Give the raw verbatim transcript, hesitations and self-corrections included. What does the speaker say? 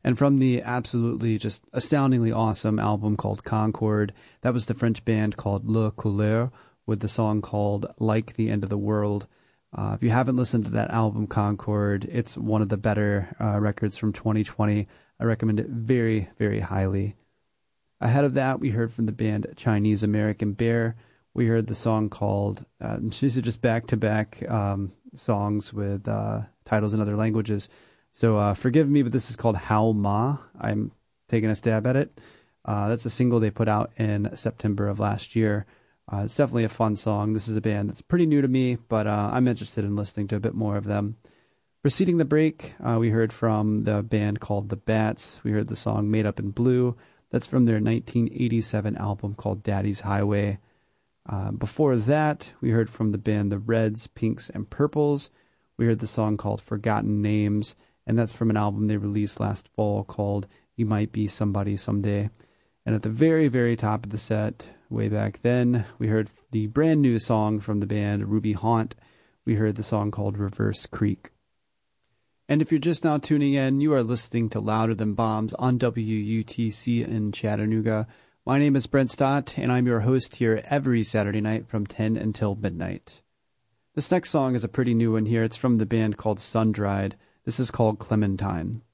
And from the absolutely just astoundingly awesome album called Concord, that was the French band called Le Couleur with the song called Like the End of the World. Uh, if you haven't listened to that album, Concord, it's one of the better uh, records from twenty twenty. I recommend it very, very highly. Ahead of that, we heard from the band Chinese American Bear. We heard the song called, uh, these are just back-to-back um, songs with uh, titles in other languages. So uh, forgive me, but this is called How Ma. I'm taking a stab at it. Uh, that's a single they put out in September of last year. Uh, it's definitely a fun song. This is a band that's pretty new to me, but uh, I'm interested in listening to a bit more of them. Preceding the break, uh, we heard from the band called The Bats. We heard the song Made Up in Blue. That's from their nineteen eighty-seven album called Daddy's Highway. Uh, before that, we heard from the band The Reds, Pinks, and Purples. We heard the song called Forgotten Names, and that's from an album they released last fall called You Might Be Somebody Someday. And at the very, very top of the set, way back then, we heard the brand new song from the band Ruby Haunt. We heard the song called Reverse Creek. And if you're just now tuning in, you are listening to Louder Than Bombs on W U T C in Chattanooga. My name is Brent Stott, and I'm your host here every Saturday night from ten until midnight. This next song is a pretty new one here. It's from the band called Sun Dried. This is called Clementine.